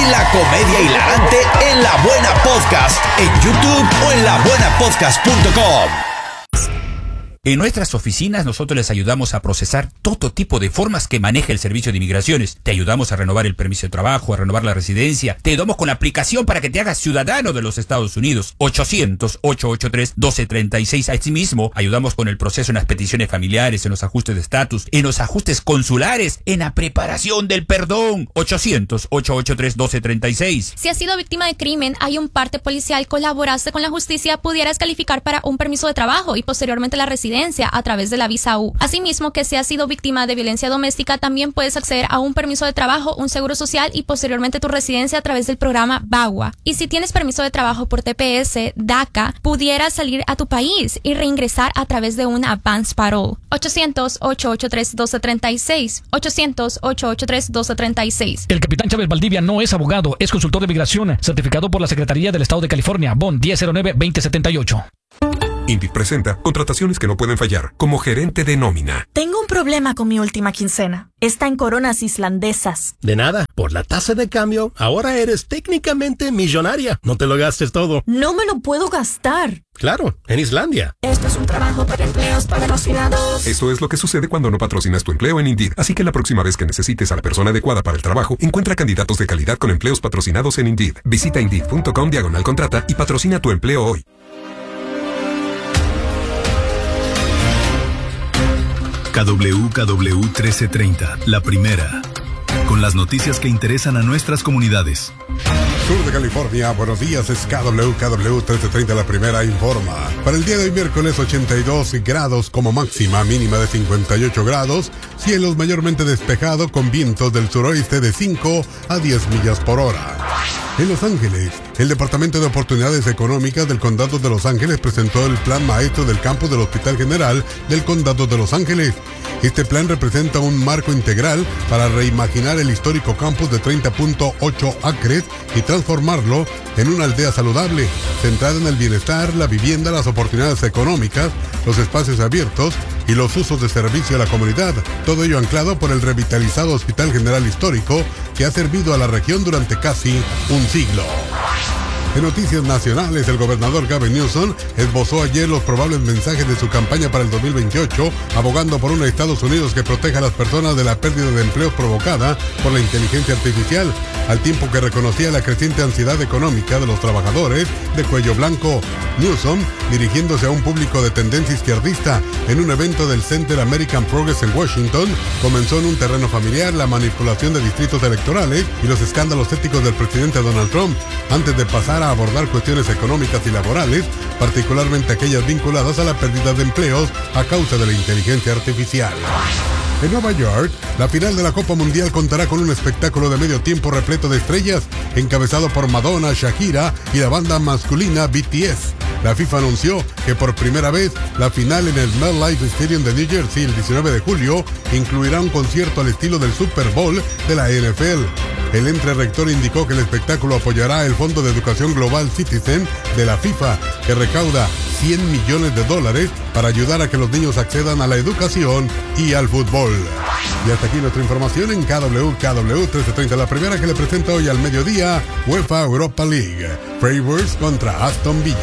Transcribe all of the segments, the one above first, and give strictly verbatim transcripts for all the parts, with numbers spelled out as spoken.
La comedia hilarante en La Buena Podcast, en YouTube o en la buena podcast punto com. En nuestras oficinas nosotros les ayudamos a procesar todo tipo de formas que maneja el Servicio de Inmigraciones. Te ayudamos a renovar el permiso de trabajo, a renovar la residencia. Te ayudamos con la aplicación para que te hagas ciudadano de los Estados Unidos. ochocientos, ochocientos ochenta y tres, doce treinta y seis. Asimismo, ayudamos con el proceso en las peticiones familiares, en los ajustes de estatus, en los ajustes consulares, en la preparación del perdón. ochocientos, ochocientos ochenta y tres, doce treinta y seis. Si has sido víctima de crimen, hay un parte policial, colaboraste con la justicia, pudieras calificar para un permiso de trabajo y posteriormente la residencia a través de la visa U. Asimismo, que si has sido víctima de violencia doméstica, también puedes acceder a un permiso de trabajo, un seguro social y posteriormente tu residencia a través del programa VAWA. Y si tienes permiso de trabajo por T P S, DACA, pudieras salir a tu país y reingresar a través de un advance parole. ochocientos, ochocientos ochenta y tres, doce treinta y seis. ochocientos, ochocientos ochenta y tres, doce treinta y seis. El capitán Chávez Valdivia no es abogado, es consultor de migración, certificado por la Secretaría del Estado de California, B O N diez cero nueve, veinte setenta y ocho. Indeed presenta contrataciones que no pueden fallar, como gerente de nómina. Tengo un problema con mi última quincena. Está en coronas islandesas. De nada, por la tasa de cambio, ahora eres técnicamente millonaria. No te lo gastes todo. No me lo puedo gastar. Claro, en Islandia. Esto es un trabajo para empleos patrocinados. Eso es lo que sucede cuando no patrocinas tu empleo en Indeed. Así que la próxima vez que necesites a la persona adecuada para el trabajo, encuentra candidatos de calidad con empleos patrocinados en Indeed. Visita indeed punto com diagonal contrata y patrocina tu empleo hoy. K W K W trece treinta, la primera, con las noticias que interesan a nuestras comunidades. Sur de California, buenos días, es K W K W trece treinta, la primera informa. Para el día de hoy, miércoles, ochenta y dos grados como máxima, mínima de cincuenta y ocho grados, cielos mayormente despejado con vientos del suroeste de cinco a diez millas por hora. En Los Ángeles, el Departamento de Oportunidades Económicas del Condado de Los Ángeles presentó el plan maestro del campus del Hospital General del Condado de Los Ángeles. Este plan representa un marco integral para reimaginar el histórico campus de treinta punto ocho acres y transformarlo en una aldea saludable, centrada en el bienestar, la vivienda, las oportunidades económicas, los espacios abiertos y los usos de servicio a la comunidad. Todo ello anclado por el revitalizado Hospital General Histórico que ha servido a la región durante casi un siglo. En noticias nacionales, el gobernador Gavin Newsom esbozó ayer los probables mensajes de su campaña para el dos mil veintiocho, abogando por un Estados Unidos que proteja a las personas de la pérdida de empleo provocada por la inteligencia artificial, al tiempo que reconocía la creciente ansiedad económica de los trabajadores de cuello blanco. Newsom, dirigiéndose a un público de tendencia izquierdista en un evento del Center American Progress en Washington, comenzó en un terreno familiar la manipulación de distritos electorales y los escándalos éticos del presidente Donald Trump, antes de pasar a abordar cuestiones económicas y laborales, particularmente aquellas vinculadas a la pérdida de empleos a causa de la inteligencia artificial. En Nueva York, la final de la Copa Mundial contará con un espectáculo de medio tiempo repleto de estrellas, encabezado por Madonna, Shakira y la banda masculina B T S. La FIFA anunció que por primera vez la final en el MetLife Stadium de New Jersey el diecinueve de julio incluirá un concierto al estilo del Super Bowl de la N F L. El ente rector indicó que el espectáculo apoyará el Fondo de Educación Global Citizen de la FIFA, que recauda cien millones de dólares para ayudar a que los niños accedan a la educación y al fútbol. Y hasta aquí nuestra información en K W K W trece treinta, la primera que le presenta hoy al mediodía, UEFA Europa League, Freiburg contra Aston Villa.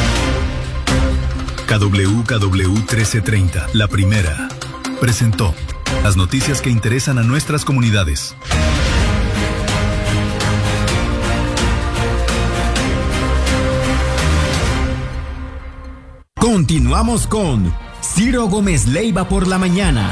K W K W trece treinta, la primera, presentó las noticias que interesan a nuestras comunidades. Continuamos con Ciro Gómez Leiva por la mañana.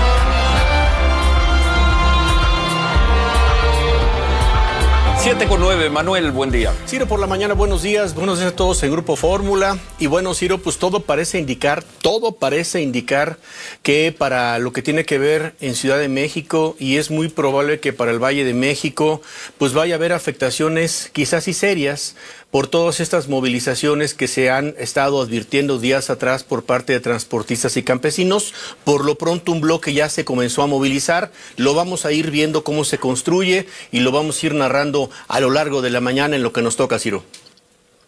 siete con nueve, Manuel, buen día. Ciro, por la mañana, buenos días, buenos días a todos en Grupo Fórmula. Y bueno, Ciro, pues todo parece indicar, todo parece indicar que para lo que tiene que ver en Ciudad de México, y es muy probable que para el Valle de México, pues vaya a haber afectaciones quizás y serias por todas estas movilizaciones que se han estado advirtiendo días atrás por parte de transportistas y campesinos. Por lo pronto un bloque ya se comenzó a movilizar, lo vamos a ir viendo cómo se construye y lo vamos a ir narrando a lo largo de la mañana en lo que nos toca, Ciro.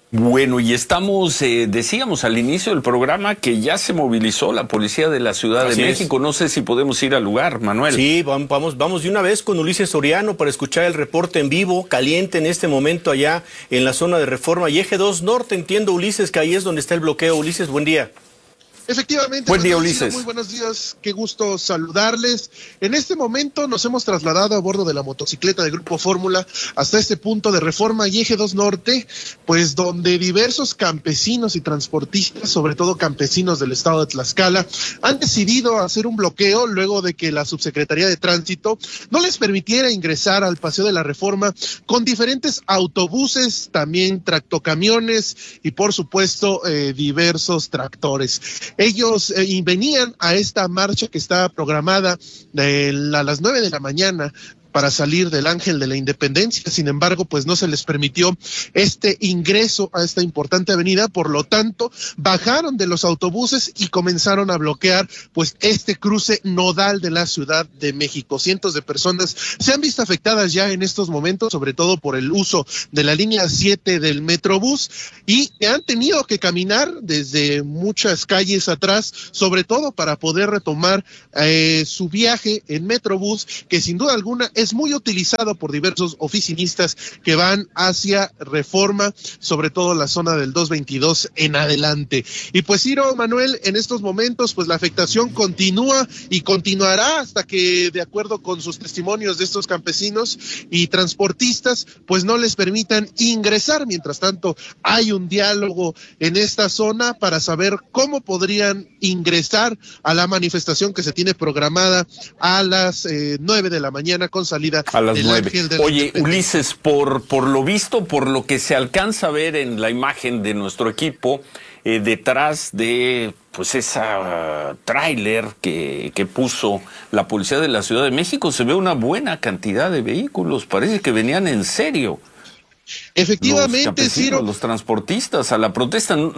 Bueno, y estamos, eh, decíamos al inicio del programa que ya se movilizó la policía de la Ciudad Así de México. Es. No sé si podemos ir al lugar, Manuel. Sí, vamos, vamos de una vez con Ulises Soriano para escuchar el reporte en vivo, caliente en este momento allá en la zona de Reforma y Eje dos Norte. Entiendo, Ulises, que ahí es donde está el bloqueo. Ulises, buen día. Efectivamente, buen día, Ulises. Muy buenos días, qué gusto saludarles. En este momento nos hemos trasladado a bordo de la motocicleta de Grupo Fórmula hasta este punto de Reforma y Eje dos Norte, pues donde diversos campesinos y transportistas, sobre todo campesinos del estado de Tlaxcala, han decidido hacer un bloqueo luego de que la Subsecretaría de Tránsito no les permitiera ingresar al Paseo de la Reforma con diferentes autobuses, también tractocamiones y por supuesto eh, diversos tractores. Ellos eh, venían a esta marcha que estaba programada de la, a las nueve de la mañana para salir del Ángel de la Independencia. Sin embargo, pues no se les permitió este ingreso a esta importante avenida, por lo tanto, bajaron de los autobuses y comenzaron a bloquear pues este cruce nodal de la Ciudad de México. Cientos de personas se han visto afectadas ya en estos momentos, sobre todo por el uso de la línea siete del Metrobús, y han tenido que caminar desde muchas calles atrás, sobre todo para poder retomar eh, su viaje en Metrobús, que sin duda alguna es muy utilizado por diversos oficinistas que van hacia Reforma, sobre todo la zona del dos veintidós en adelante. Y pues Ciro, Manuel, en estos momentos pues la afectación continúa y continuará hasta que, de acuerdo con sus testimonios de estos campesinos y transportistas, pues no les permitan ingresar. Mientras tanto, hay un diálogo en esta zona para saber cómo podrían ingresar a la manifestación que se tiene programada a las eh, nueve de la mañana con salida a las nueve. Oye, Ulises, por, por lo visto, por lo que se alcanza a ver en la imagen de nuestro equipo, eh, detrás de pues esa uh, tráiler que, que puso la policía de la Ciudad de México, se ve una buena cantidad de vehículos. Parece que venían en serio. Efectivamente, los Ciro. Los transportistas a la protesta, no,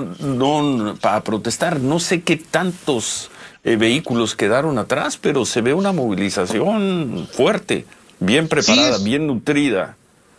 no para protestar, no sé qué tantos eh, vehículos quedaron atrás, pero se ve una movilización fuerte. Bien preparada, sí, bien nutrida.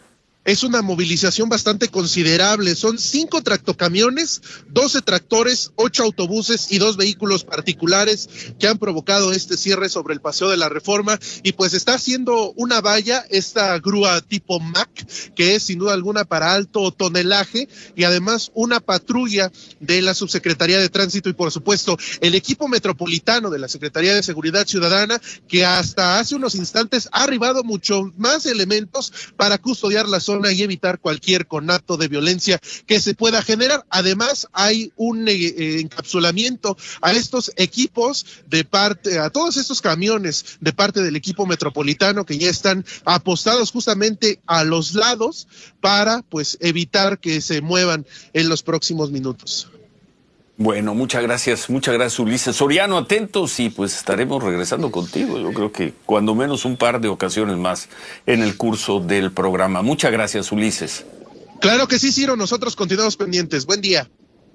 Es una movilización bastante considerable. Son cinco tractocamiones, doce tractores, ocho autobuses y dos vehículos particulares que han provocado este cierre sobre el Paseo de la Reforma. Y pues está haciendo una valla esta grúa tipo M A C, que es sin duda alguna para alto tonelaje, y además una patrulla de la Subsecretaría de Tránsito y por supuesto el equipo metropolitano de la Secretaría de Seguridad Ciudadana, que hasta hace unos instantes ha arribado mucho más elementos para custodiar la zona y evitar cualquier conato de violencia que se pueda generar. Además, hay un eh, encapsulamiento a estos equipos de parte, a todos estos camiones de parte del equipo metropolitano que ya están apostados justamente a los lados para pues evitar que se muevan en los próximos minutos. Bueno, muchas gracias, muchas gracias, Ulises Soriano, atentos y pues estaremos regresando contigo, yo creo que cuando menos un par de ocasiones más en el curso del programa. Muchas gracias, Ulises. Claro que sí, Ciro, nosotros continuamos pendientes. Buen día.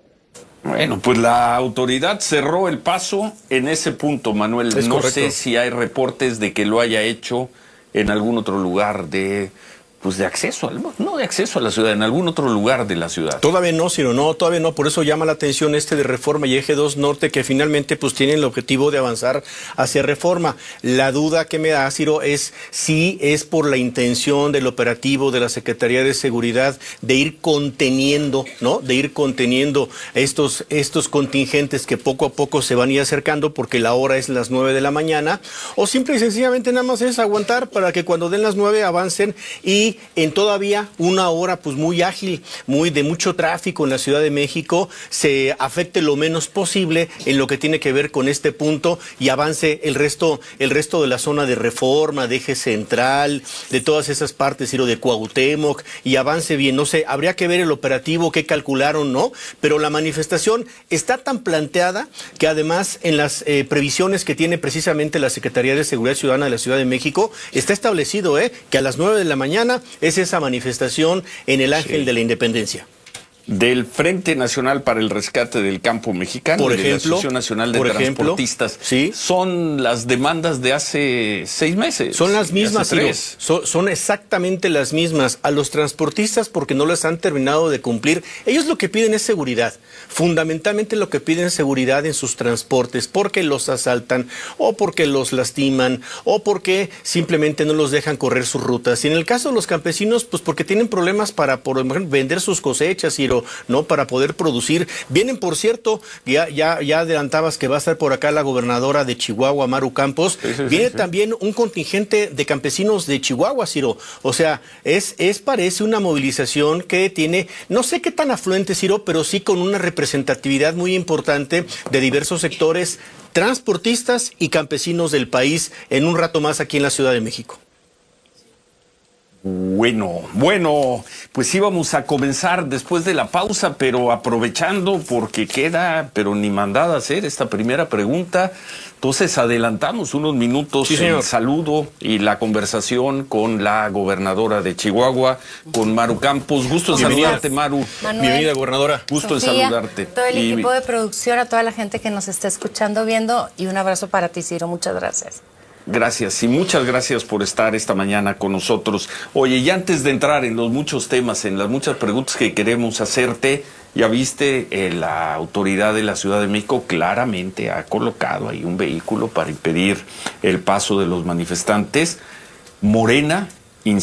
Bueno, pues la autoridad cerró el paso en ese punto, Manuel. Es no correcto. Sé si hay reportes de que lo haya hecho en algún otro lugar de... pues de acceso, al, no de acceso a la ciudad, en algún otro lugar de la ciudad. Todavía no, Ciro, no, todavía no, por eso llama la atención este de Reforma y Eje dos Norte, que finalmente pues tienen el objetivo de avanzar hacia Reforma. La duda que me da, Ciro, es si es por la intención del operativo de la Secretaría de Seguridad de ir conteniendo, ¿no? De ir conteniendo estos, estos contingentes que poco a poco se van a ir acercando porque la hora es las nueve de la mañana, o simple y sencillamente nada más es aguantar para que cuando den las nueve avancen y en todavía una hora pues muy ágil, muy de mucho tráfico en la Ciudad de México, se afecte lo menos posible en lo que tiene que ver con este punto y avance el resto, el resto de la zona de Reforma, de Eje Central, de todas esas partes, Ciro, de Cuauhtémoc, y avance bien. No sé, habría que ver el operativo, qué calcularon, ¿no? Pero la manifestación está tan planteada que además en las eh, previsiones que tiene precisamente la Secretaría de Seguridad Ciudadana de la Ciudad de México, está establecido, ¿eh? Que a las nueve de la mañana es esa manifestación en el Ángel sí. de la Independencia. del Frente Nacional para el Rescate del Campo Mexicano, por y de ejemplo, la Asociación Nacional de por ejemplo, Transportistas. ¿sí? Son las demandas de hace seis meses. Son las mismas, Ciro. son, son exactamente las mismas. A los transportistas, porque no les han terminado de cumplir, ellos lo que piden es seguridad. Fundamentalmente lo que piden es seguridad en sus transportes, porque los asaltan, o porque los lastiman, o porque simplemente no los dejan correr sus rutas. Y en el caso de los campesinos, pues porque tienen problemas para, por ejemplo, vender sus cosechas, Ciro, ¿no? Para poder producir. Vienen, por cierto, ya, ya, ya adelantabas que va a estar por acá la gobernadora de Chihuahua, Maru Campos. Sí, sí, Viene sí, sí. también un contingente de campesinos de Chihuahua, Ciro. O sea, es, es parece una movilización que tiene, no sé qué tan afluente, Ciro, pero sí con una representatividad muy importante de diversos sectores, transportistas y campesinos del país, en un rato más aquí en la Ciudad de México. Bueno, bueno, pues íbamos a comenzar después de la pausa, pero aprovechando porque queda, pero ni mandada a hacer esta primera pregunta, entonces adelantamos unos minutos sí, el saludo y la conversación con la gobernadora de Chihuahua, con Maru Campos. Gusto en saludarte, Maru. Manuel, bienvenida, gobernadora. Gusto Sofía, en saludarte. Todo el y... equipo de producción, a toda la gente que nos está escuchando, viendo, y un abrazo para ti, Ciro. Muchas gracias. Gracias y muchas gracias por estar esta mañana con nosotros. Oye, y antes de entrar en los muchos temas, en las muchas preguntas que queremos hacerte, ya viste, eh, la autoridad de la Ciudad de México claramente ha colocado ahí un vehículo para impedir el paso de los manifestantes. Morena